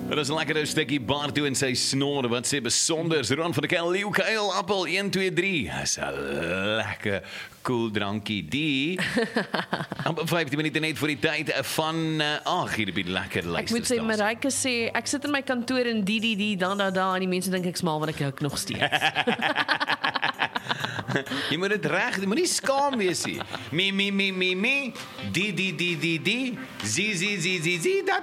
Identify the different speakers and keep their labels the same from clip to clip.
Speaker 1: Dit is 'n lekker stukkie Bartu en sy snor wat sê besonders Ron van der Kel, leeukuil, appel 1 2 3. Dis 'n lekker cool drankie die. Amper 15 minute net voor die tyd van hier die lekker luister.
Speaker 2: Ek moet sê Marijke sê ek sit in my kantoor in die dan en die mense dink ek smaal want ek hou nog steeds.
Speaker 1: Jy moet dit reg, jy moet nie skaam wees nie. Me, die, zi, da.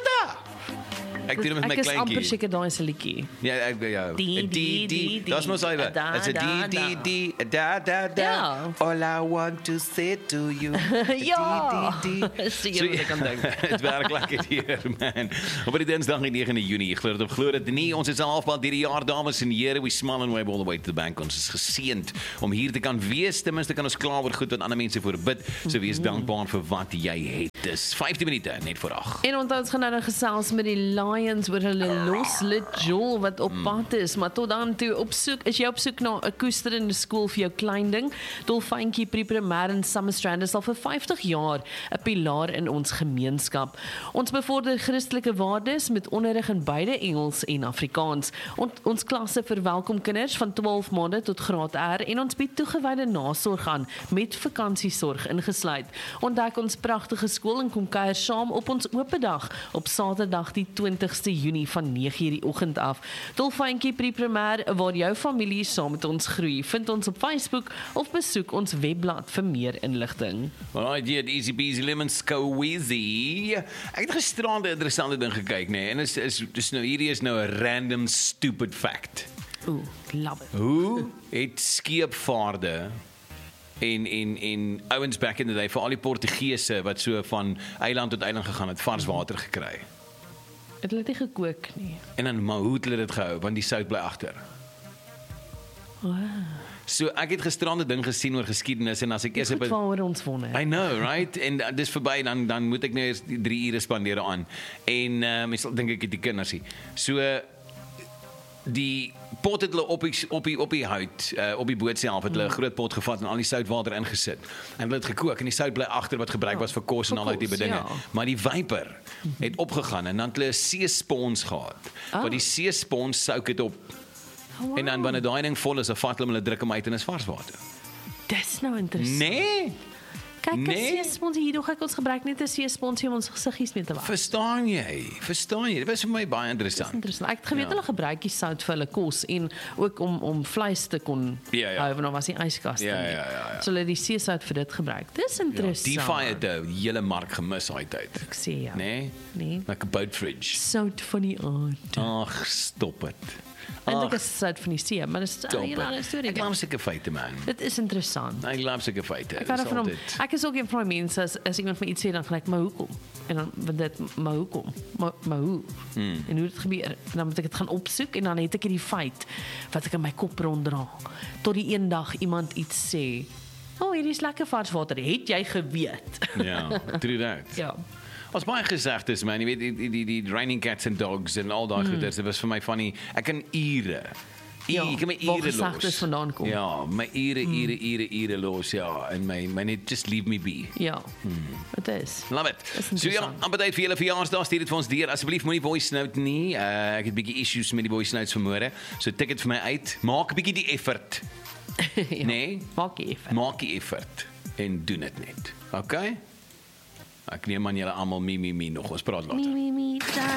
Speaker 1: Ek doen met my
Speaker 2: kleintjie. Ek is amper seker daai is 'n liedjie.
Speaker 1: Ja, die. Dit's mos hy. Dit's 'n die, da. All I want to say to you.
Speaker 2: Ja. Sien jy wat ek kan dink.
Speaker 1: Dit werk lekker hier, man. Op die Dinsdag die 9de Junie. Ek glo dit nie. Ons is al halfpad deur die jaar, dames en here. We smile and wave all the way to the bank. Ons is geseënd om hier te kan wees. Ten minste kan ons kla oor goed wat ander mense voorbid. So wees dankbaar vir wat jy het. Dis 15 minute net voor 8.
Speaker 2: En ons gaan nou gesels met die Lions oor hulle los lid Joel wat op pad is, maar tot dan toe is jy op soek na 'n koesterende skool vir jou klein ding. Dolfyntjie Pre-Primêr in Summerstrand is al vir 50 jaar 'n pilaar in ons gemeenskap. Ons bevorder Christelike waardes met onderrig in beide Engels en Afrikaans. Ons klasse verwelkom kinders van 12 maande tot graad R en ons bied toegewyde nasorg aan met vakansiesorg ingesluit. Ontdek ons pragtige skool en kom kuier saam op ons oop dag op Saterdag die 20ste Junie van 9:00 die oggend af. Dolfyntjie Pre-Primêr waar jou familie saam met ons groei. Vind ons op Facebook of besoek ons webblad vir meer inligting.
Speaker 1: Alright, yeah, easy peasy lemon squeezy. Ek het gisterand 'n interessante ding gekyk, nee, en dis nou hierdie is nou 'n random stupid fact.
Speaker 2: Ooh, love it.
Speaker 1: Hoe het skeepvaarde en ouens back in the day vir al die Portugese wat so van eiland tot eiland gegaan het, vars water gekry.
Speaker 2: Het hulle dit gekook nie.
Speaker 1: En dan maar hoe het hulle dit gehou want die sout bly agter.
Speaker 2: Wow.
Speaker 1: So ek het gisterand 'n ding gesien oor geskiedenis en as ek eers
Speaker 2: waaroor ons wonder.
Speaker 1: I know, right? En dis verby dan moet ek nou eers 3 ure spandeer aan. En mens dink ek het die kinders hier. So die pot het hulle op die hout, op die boot self het hulle 'n groot pot gevat en al die soutwater ingesit. En hulle het gekook en die sout bly agter wat gebruik was vir kos en al die dinge.
Speaker 2: Ja.
Speaker 1: Maar die vyper het opgegaan en dan het hulle 'n seespons gehad. Wat die seespons souk het op.
Speaker 2: Wow.
Speaker 1: En dan wanneer daai ding vol is, dan vat hulle dit uit en is vars water.
Speaker 2: Dis nou interessant.
Speaker 1: Nee.
Speaker 2: Kyk, 'n seespons hier, hoe ek ons gebruik net 'n seespons om ons gesiggies mee te was.
Speaker 1: Verstaan jy? Dit was vir my baie interessant.
Speaker 2: Interessant. Ek het geweet hulle gebruik die sout vir hulle kos en ook om vleis te kon hou, want daar was nie yskaste nie. So hulle die seesout vir dit gebruik. Dis interessant.
Speaker 1: Die fire het die hele mark gemis daai tyd.
Speaker 2: Ek sê ja.
Speaker 1: Nee? Like a boat fridge.
Speaker 2: Sout van die aard.
Speaker 1: Ag, stop dit.
Speaker 2: Eintlik is sout van die see, maar dis 'n storie.
Speaker 1: Ek glo sulke feite, man.
Speaker 2: Dit is interessant.
Speaker 1: Ek glo sulke feite.
Speaker 2: Ek is ook een van die mense as iemand vir iets sê dan gaan ek maar hoekom. En dan dit maar hoekom. Maar hoe? En hoe dit gebeur. En dan moet ek dit gaan opsoek en dan het ek hierdie feit wat ek in my kop ronddra. Tot die een dag iemand iets sê. Hierdie is lekker vars water. Het jy geweet?
Speaker 1: Ja, true that.
Speaker 2: Ja.
Speaker 1: As baie gesegd is, man, jy weet die raining cats and dogs en al daai goeders, dit was vir my van die ek kan ure. Ek kan my ure los.
Speaker 2: Vandaan kom.
Speaker 1: Ja, my ure los, ja, en my net just leave me be.
Speaker 2: Ja. Dit is.
Speaker 1: Love it. So ja, amper tyd vir julle verjaarsdag, stuur dit vir ons deur. Asseblief moenie voice note nie. Ek het 'n bietjie issues met die voice notes vanmôre. So tik dit vir my uit. Maak 'n bietjie die effort.
Speaker 2: Ja,
Speaker 1: nee?
Speaker 2: Maak
Speaker 1: die effort en doen dit net. Okay? Ek neem aan julle almal mi nog. Ons praat later.
Speaker 2: Mi, da.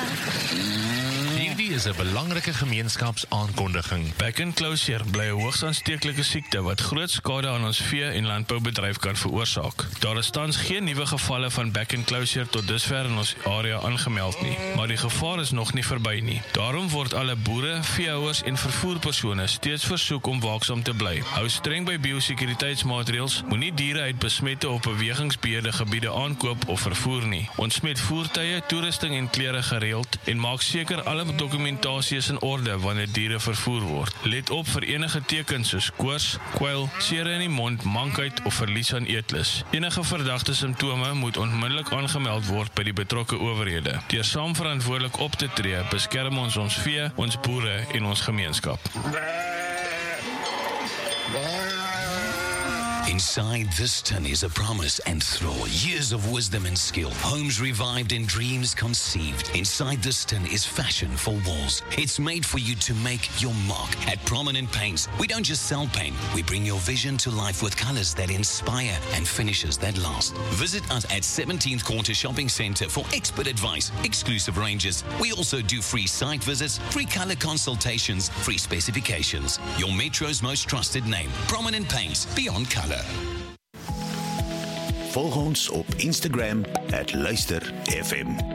Speaker 3: Hierdie is 'n belangrike gemeenskapsaankondiging. Back and Closure bly 'n hoogs aansteeklike siekte wat groot skade aan ons vee- en landboubedryf kan veroorsaak. Daar is tans geen nuwe gevalle van Back and Closure tot dusver in ons area aangemeld nie, maar die gevaar is nog nie verby nie. Daarom word alle boere, veehouers en vervoerpersone steeds versoek om waaksaam te bly. Hou streng by biosekuriteitsmaatreëls, moenie diere uit besmette of bewegingsbeheerde gebiede aankoop of vervoer nie. Ontsmet voertuie, toerusting en klere gereeld en maak seker alle dokumentasie is in orde wanneer diere vervoer word. Let op vir enige tekens soos koors, kwyl, seere in die mond, mankheid of verlies aan eetlus. Enige verdagte simptome moet onmiddellik aangemeld word by die betrokke owerhede. Deur saam verantwoordelik op te tree, beskerm ons vee, ons boere en ons gemeenskap.
Speaker 4: Inside this tin is a promise and throw, years of wisdom and skill, homes revived and dreams conceived. Inside this tin is fashion for walls. It's made for you to make your mark. At Prominent Paints, we don't just sell paint, we bring your vision to life with colors that inspire and finishes that last. Visit us at 17th Quarter Shopping Centre for expert advice, exclusive ranges. We also do free site visits, free color consultations, free specifications. Your Metro's most trusted name, Prominent Paints, beyond color.
Speaker 5: Volg ons op Instagram @luisterfm.